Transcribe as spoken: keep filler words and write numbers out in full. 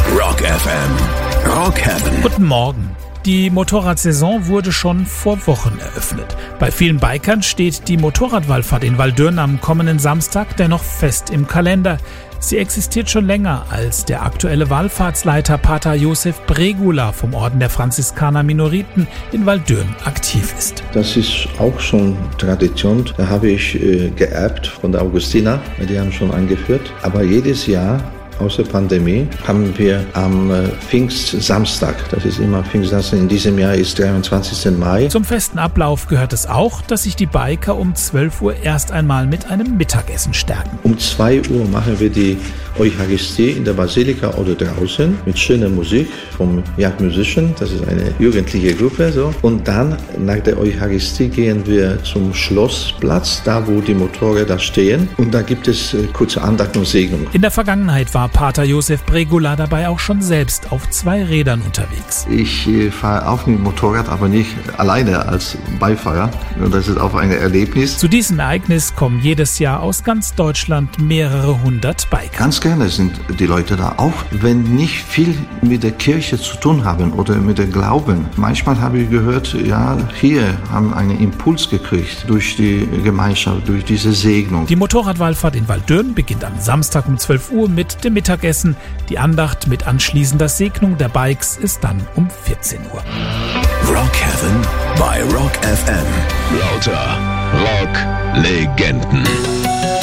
Rock F M. Rock Heaven. Guten Morgen. Die Motorradsaison wurde schon vor Wochen eröffnet. Bei vielen Bikern steht die Motorradwallfahrt in Waldürn am kommenden Samstag dennoch fest im Kalender. Sie existiert schon länger, als der aktuelle Wallfahrtsleiter Pater Josef Bregula vom Orden der Franziskaner Minoriten in Waldürn aktiv ist. Das ist auch schon Tradition. Da habe ich äh, geerbt von der Augustiner. Die haben schon eingeführt. Aber jedes Jahr, außer Pandemie, haben wir am äh, Pfingstsamstag, das ist immer Pfingstsamstag, in diesem Jahr ist dreiundzwanzigsten Mai. Zum festen Ablauf gehört es auch, dass sich die Biker um zwölf Uhr erst einmal mit einem Mittagessen stärken. Um zwei Uhr machen wir die Eucharistie in der Basilika oder draußen mit schöner Musik vom Young Musician, das ist eine jugendliche Gruppe. So. Und dann nach der Eucharistie gehen wir zum Schlossplatz, da wo die Motorräder stehen. Und da gibt es äh, kurze Andacht und Segnung. In der Vergangenheit war Pater Josef Bregula dabei auch schon selbst auf zwei Rädern unterwegs. Ich äh, fahre auch mit dem Motorrad, aber nicht alleine als Beifahrer. Und das ist auch ein Erlebnis. Zu diesem Ereignis kommen jedes Jahr aus ganz Deutschland mehrere hundert Biker. Ganz gerne sind die Leute da, auch wenn nicht viel mit der Kirche zu tun haben oder mit dem Glauben. Manchmal habe ich gehört, ja, hier haben einen Impuls gekriegt durch die Gemeinschaft, durch diese Segnung. Die Motorradwallfahrt in Waldürn beginnt am Samstag um zwölf Uhr mit dem Mittagessen. Die Andacht mit anschließender Segnung der Bikes ist dann um vierzehn Uhr. Rock Heaven bei Rock F M. Lauter Rock-Legenden.